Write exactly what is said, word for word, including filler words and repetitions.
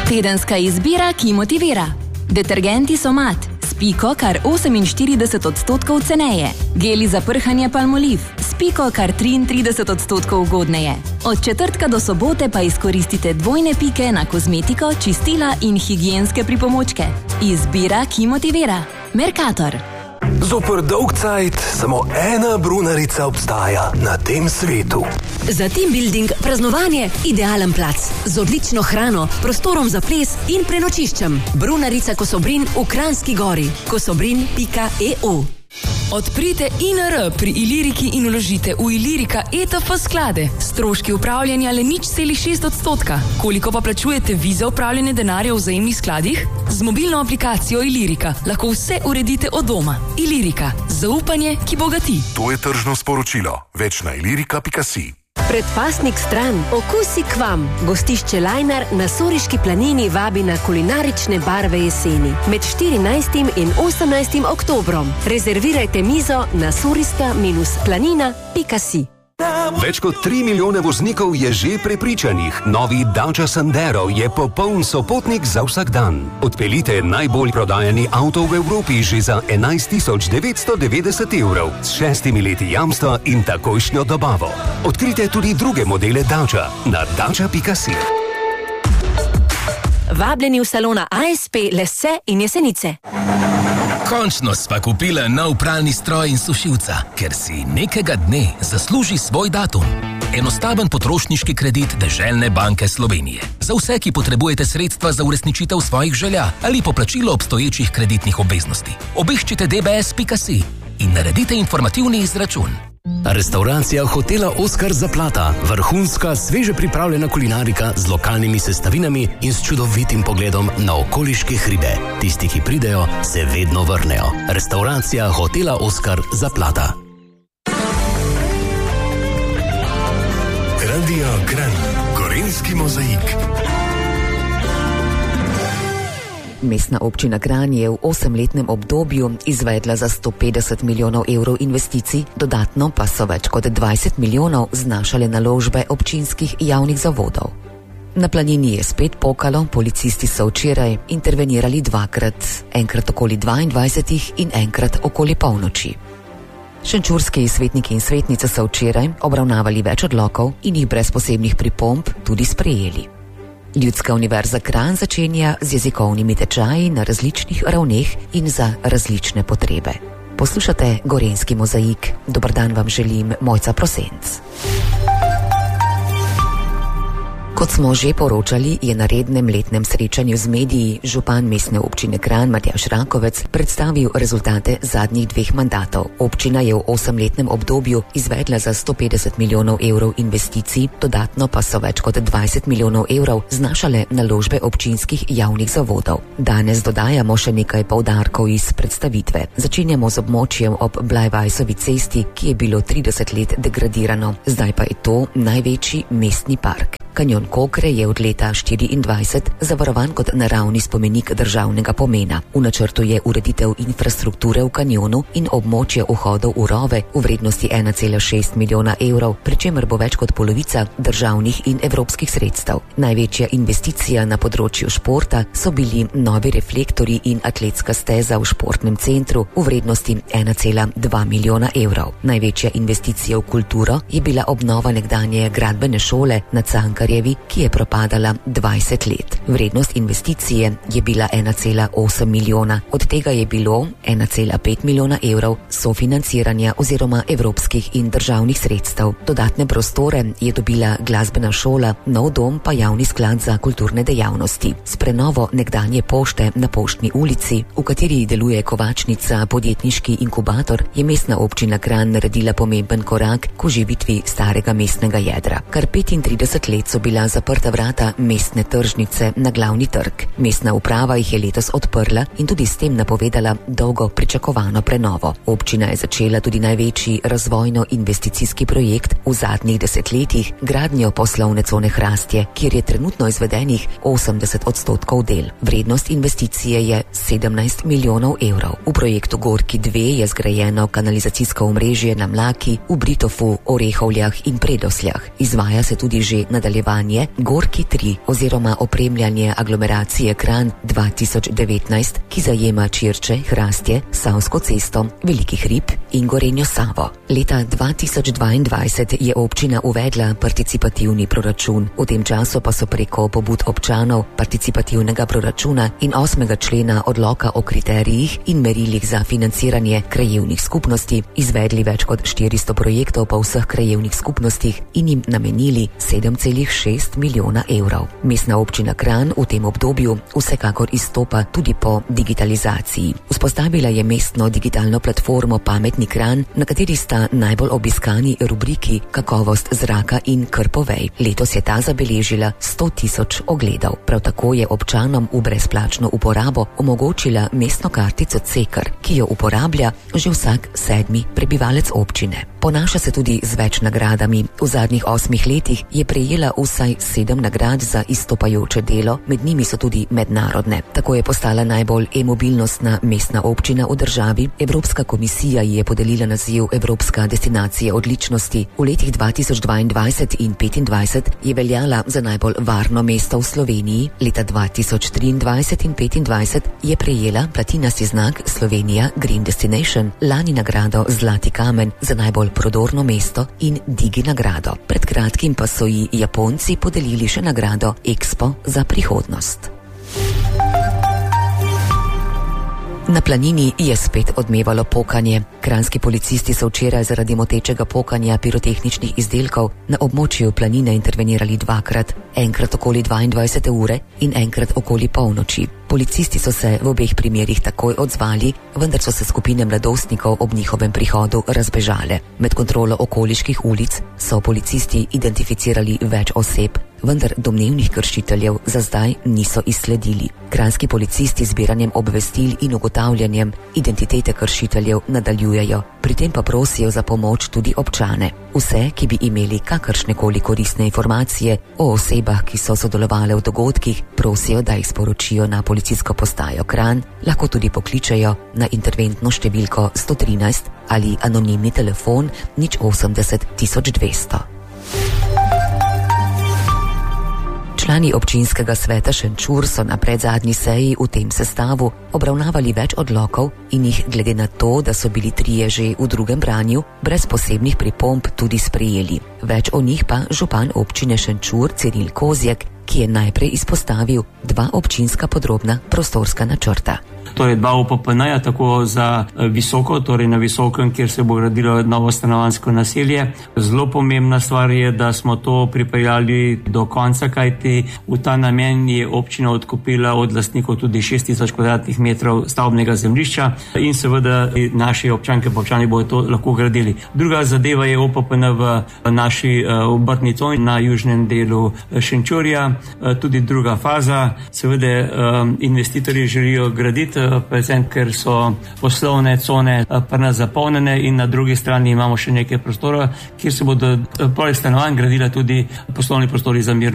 Tedenska izbira, ki motivira. Detergenti Somat s piko kar oseminštirideset odstotkov ceneje. Geli za prhanje Palmolive s piko kar triintrideset odstotkov ugodneje. Od četrtka do sobote pa izkoristite dvojne pike na kozmetiko, čistila in higienske pripomočke. Izbira, ki motivira. Mercator. Zoper dolg cajt samo ena brunarica obstaja na tem svetu. Za team building, praznovanje, idealen plac. Z odlično hrano, prostorom za ples in prenočiščem. Brunarica Kosobrin v Kranjski Gori. kosobrin pika e u. Odprite I N R pri Iliriki in vložite v Ilirika E T F sklade. Stroški upravljanja le nič celih šest odstotka. Koliko pa plačujete vi za upravljanje denarja v vzajemnih skladih? Z mobilno aplikacijo Ilirika lahko vse uredite od doma. Ilirika. Zaupanje, ki bogati. To je tržno sporočilo. Več na ilirika pika si. Predpasnik stran, okusi k vam. Gostišče Lajnar na Soriški planini vabi na kulinarične barve jeseni. Med štirinajstim in osemnajstim oktobrom. Rezervirajte mizo na sorista planina pika si. Več kot tri milijone voznikov je že prepričanih. Novi Dacia Sandero je popoln sopotnik za vsak dan. Odpeljite najbolj prodajani avto v Evropi že za enajst tisoč devetsto devetdeset evrov s šestimi leti jamstva in takojšnjo dobavo. Odkrite tudi druge modele Dacia na dacia pika si. Vabljeni v salona A S P Lese in Jesenice. Končno sva kupila nov pralni stroj in sušilca, ker si nekega dne zasluži svoj datum. Enostaven potrošniški kredit Deželne banke Slovenije. Za vse, ki potrebujete sredstva za uresničitev svojih želja ali poplačilo obstoječih kreditnih obveznosti. Obiščite d b s pika si in naredite informativni izračun. Restauracija hotela Oskar Zaplata. Vrhunska, sveže pripravljena kulinarika z lokalnimi sestavinami in s čudovitim pogledom na okoliške hribe. Tisti, ki pridejo, se vedno vrnejo. Restauracija hotela Oskar Zaplata. Radio Kranj. Gorenjski mozaik. Mestna občina Kranj je v osemletnem obdobju izvedla za sto petdeset milijonov evrov investicij, dodatno pa so več kot dvajset milijonov znašale naložbe občinskih javnih zavodov. Na planini je spet pokalo, policisti so včeraj intervenirali dvakrat, enkrat okoli dvaindvajsetih in enkrat okoli polnoči. Šenčurski svetniki in svetnice so včeraj obravnavali več odlokov in jih brez posebnih pripomb tudi sprejeli. Ljudska univerza Kranj začenja z jezikovnimi tečaji na različnih ravneh in za različne potrebe. Poslušate Gorenjski mozaik. Dobar dan vam želim, Mojca Prosenc. Kot smo že poročali, je na rednem letnem srečanju z mediji župan mestne občine Kranj Matjaž Rakovec predstavil rezultate zadnjih dveh mandatov. Občina je v osemletnem obdobju izvedla za sto petdeset milijonov evrov investicij, dodatno pa so več kot dvajset milijonov evrov znašale naložbe občinskih javnih zavodov. Danes dodajamo še nekaj poudarkov iz predstavitve. Začenjamo z območjem ob Blajvajsovi cesti, ki je bilo trideset let degradirano. Zdaj pa je to največji mestni park. Kanjon Kokre je od leta štiriindvajset zavarovan kot naravni spomenik državnega pomena. V načrtu je ureditev infrastrukture v kanjonu in območje vhodov v rove v vrednosti ena cela šest milijona evrov, pri čemer bo več kot polovica državnih in evropskih sredstev. Največja investicija na področju športa so bili novi reflektorji in atletska steza v športnem centru v vrednosti ena cela dva milijona evrov. Največja investicija v kulturo je bila obnova nekdanje gradbene šole na Cankarjevi, ki je propadala dvajset let. Vrednost investicije je bila ena cela osem milijona, od tega je bilo ena cela pet milijona evrov sofinanciranja oziroma evropskih in državnih sredstev. Dodatne prostore je dobila glasbena šola, nov dom pa javni sklad za kulturne dejavnosti. S prenovo nekdanje pošte na Poštni ulici, v kateri deluje kovačnica podjetniški inkubator, je mestna občina Kranj naredila pomemben korak k oživitvi starega mestnega jedra. Kar petintrideset let so bila zaprta vrata mestne tržnice na glavni trg. Mestna uprava jih je letos odprla in tudi s tem napovedala dolgo pričakovano prenovo. Občina je začela tudi največji razvojno-investicijski projekt v zadnjih desetletjih, gradnjo poslovne cone Hrastje, kjer je trenutno izvedenih osemdeset odstotkov del. Vrednost investicije je sedemnajst milijonov evrov. V projektu Gorki dve je zgrajeno kanalizacijsko omrežje na Mlaki, v Britofu, Orehovljah in Predosljah. Izvaja se tudi že nadaljevanje Gorki tri oziroma opremljanje izvajanje aglomeracije Kranj dva tisoč devetnajst, ki zajema Čirče, Hrastje, Savsko cesto, Veliki hrib in Gorenjo Savo. Leta dva tisoč dvaindvajset je občina uvedla participativni proračun. V tem času pa so preko pobud občanov participativnega proračuna in osmega člena odloka o kriterijih in merilih za financiranje krajevnih skupnosti izvedli več kot štiristo projektov po vseh krajevnih skupnostih in jim namenili sedem celih šest milijona evrov. Mestna občina Kranj v tem obdobju vsekakor izstopa tudi po digitalizaciji. Vzpostavila je mestno digitalno platformo Pametni Kranj, na kateri sta najbolj obiskani rubriki Kakovost zraka in Kar povej. Letos je ta zabeležila sto tisoč ogledov. Prav tako je občanom v brezplačno uporabo omogočila mestno kartico Cekar, ki jo uporablja že vsak sedmi prebivalec občine. Ponaša se tudi z več nagradami. V zadnjih osmih letih je prejela vsaj sedem nagrad za izstopajoče delo, med njimi so tudi mednarodne. Tako je postala najbolj e-mobilnostna mestna občina v državi. Evropska komisija ji je podelila naziv Evropska destinacija odličnosti. V letih dva tisoč dvaindvajset in petindvajset je veljala za najbolj varno mesto v Sloveniji. Leta dva tisoč triindvajset in petindvajset je prejela platinasti znak Slovenija Green Destination, lani nagrado Zlati kamen za najbolj prodorno mesto in Digi nagrado. Pred kratkim pa so ji Japonci podelili še nagrado Expo za prihodnost. Na planini je spet odmevalo pokanje. Kranjski policisti so včeraj zaradi motečega pokanja pirotehničnih izdelkov na območju planine intervenirali dvakrat, enkrat okoli dvaindvajsete ure in enkrat okoli polnoči. Policisti so se v obeh primerih takoj odzvali, vendar so se skupine mladostnikov ob njihovem prihodu razbežale. Med kontrolo okoliških ulic so policisti identificirali več oseb, vendar domnevnih kršiteljev za zdaj niso izsledili. Kranjski policisti z zbiranjem obvestil in ugotavljanjem identitete kršiteljev nadaljujejo, pri tem pa prosijo za pomoč tudi občane. Vse, ki bi imeli kakršnekoli koristne informacije o osebah, ki so sodelovale v dogodkih, prosijo, da jih sporočijo na policijsko postajo Kranj, lahko tudi pokličejo na interventno številko sto trinajst ali anonimni telefon nič osemdeset tisoč dvesto. Člani občinskega sveta Šenčur so na predzadnji seji v tem sestavu obravnavali več odlokov in jih glede na to, da so bili trije že v drugem branju, brez posebnih pripomb tudi sprejeli. Več o njih pa župan občine Šenčur Ciril Kozjek, ki je najprej izpostavil dva občinska podrobna prostorska načrta. Torej dva O P P N-ja, tako za visoko, torej na visokem, kjer se bo gradilo novo stanovanjsko naselje. Zelo pomembna stvar je, da smo to pripeljali do konca, kajti v ta namen je občina odkupila od lastnikov tudi šest tisoč kvadratnih metrov stavbnega zemljišča in seveda naši občanke pa občani bodo to lahko gradili. Druga zadeva je O P P N v naši obrtni coni na južnem delu Šenčurja, tudi druga faza. Seveda investitorji želijo graditi, predvsem ker so poslovne cone pri nas zapolnjene in na drugi strani imamo še nekaj prostora, kjer se bodo poleg stanovanj gradila tudi poslovni prostori za mir.